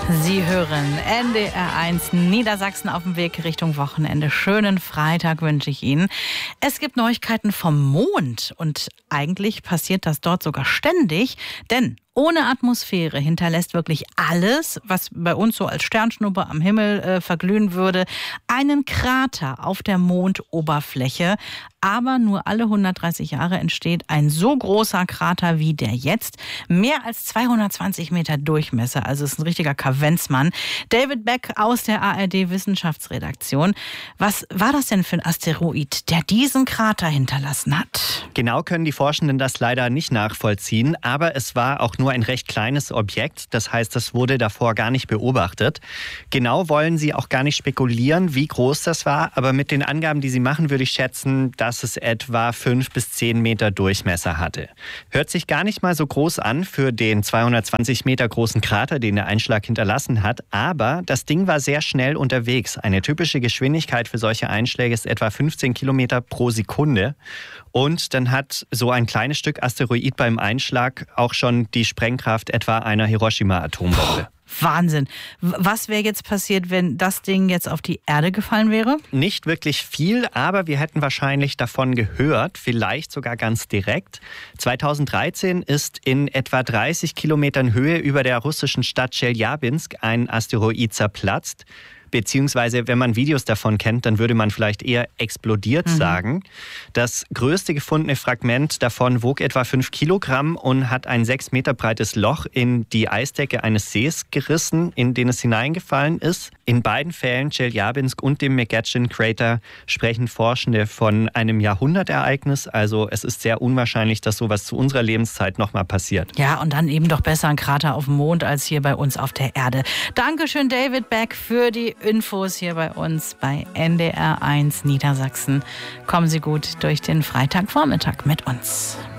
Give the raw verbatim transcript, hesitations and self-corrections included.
Sie hören N D R eins Niedersachsen auf dem Weg Richtung Wochenende. Schönen Freitag wünsche ich Ihnen. Es gibt Neuigkeiten vom Mond und eigentlich passiert das dort sogar ständig, denn ohne Atmosphäre hinterlässt wirklich alles, was bei uns so als Sternschnuppe am Himmel äh, verglühen würde, einen Krater auf der Mondoberfläche. Aber nur alle hundertdreißig Jahre entsteht ein so großer Krater wie der jetzt. Mehr als zweihundertzwanzig Meter Durchmesser, also ist ein richtiger Kavenzmann. David Beck aus der A R D-Wissenschaftsredaktion. Was war das denn für ein Asteroid, der diesen Krater hinterlassen hat? Genau können die Forschenden das leider nicht nachvollziehen, aber es war auch nur ein recht kleines Objekt. Das heißt, das wurde davor gar nicht beobachtet. Genau wollen sie auch gar nicht spekulieren, wie groß das war, aber mit den Angaben, die sie machen, würde ich schätzen, dass es etwa fünf bis zehn Meter Durchmesser hatte. Hört sich gar nicht mal so groß an für den zweihundertzwanzig Meter großen Krater, den der Einschlag hinterlassen hat, aber das Ding war sehr schnell unterwegs. Eine typische Geschwindigkeit für solche Einschläge ist etwa fünfzehn Kilometer pro Sekunde. Und dann hat so ein kleines Stück Asteroid beim Einschlag auch schon die Sprengkraft etwa einer Hiroshima-Atombombe. Wahnsinn. Was wäre jetzt passiert, wenn das Ding jetzt auf die Erde gefallen wäre? Nicht wirklich viel, aber wir hätten wahrscheinlich davon gehört, vielleicht sogar ganz direkt. zweitausenddreizehn ist in etwa dreißig Kilometern Höhe über der russischen Stadt Tscheljabinsk ein Asteroid zerplatzt. Beziehungsweise, wenn man Videos davon kennt, dann würde man vielleicht eher explodiert mhm. sagen. Das größte gefundene Fragment davon wog etwa fünf Kilogramm und hat ein sechs Meter breites Loch in die Eisdecke eines Sees gerissen, in den es hineingefallen ist. In beiden Fällen, Tscheljabinsk und dem McGetchin Crater, sprechen Forschende von einem Jahrhundertereignis. Also es ist sehr unwahrscheinlich, dass sowas zu unserer Lebenszeit nochmal passiert. Ja, und dann eben doch besser ein Krater auf dem Mond als hier bei uns auf der Erde. Dankeschön, David Beck, für die Infos hier bei uns bei N D R eins Niedersachsen. Kommen Sie gut durch den Freitagvormittag mit uns.